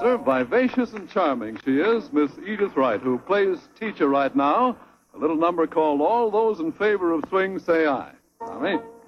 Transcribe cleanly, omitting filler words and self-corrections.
dancer, vivacious and charming she is, Miss Edith Wright, who plays teacher right now. A little number called All Those in Favor of Swing Say Aye. Tommy?